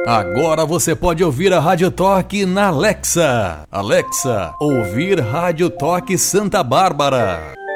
Agora você pode ouvir a Rádio Toque na Alexa. Alexa, ouvir Rádio Toque Santa Bárbara.